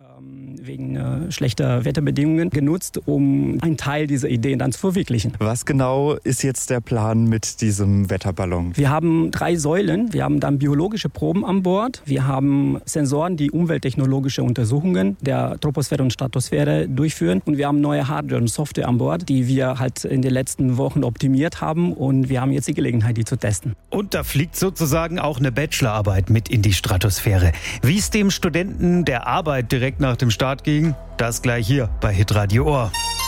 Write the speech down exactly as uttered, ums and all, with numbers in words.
ähm, wegen äh, schlechter Wetterbedingungen genutzt, um einen Teil dieser Ideen dann zu verwirklichen. Was genau ist jetzt der Plan mit diesem Wetterballon? Wir haben drei Säulen. Wir haben dann biologische Proben an Bord. Wir haben Sensoren, die umwelttechnologische Untersuchungen der Troposphäre und Stratosphäre durchführen. Und wir haben neue Hardware und Software an Bord, die wir halt in den letzten Wochen optimiert haben. Und wir haben jetzt die Gelegenheit, die zu testen. Und da fliegt sozusagen auch eine Bachelorarbeit mit in die Stratosphäre. Wie es dem Studenten der Arbeit direkt nach dem Start ging, das gleich hier bei Hitradio Ohr.